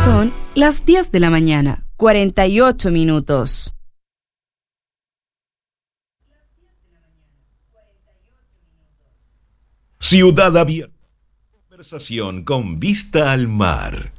Son las 10 de la mañana, 48 minutos. Ciudad Abierta. Conversación con vista al mar.